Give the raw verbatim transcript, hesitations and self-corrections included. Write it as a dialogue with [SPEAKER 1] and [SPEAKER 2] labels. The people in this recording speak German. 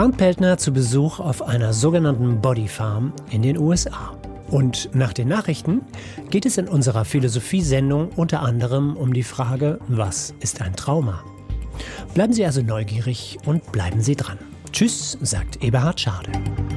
[SPEAKER 1] Arndt Peltner zu Besuch auf einer sogenannten Bodyfarm in den U S A. Und nach den Nachrichten geht es in unserer Philosophie-Sendung unter anderem um die Frage, was ist ein Trauma? Bleiben Sie also neugierig und bleiben Sie dran. Tschüss, sagt Eberhard Schade.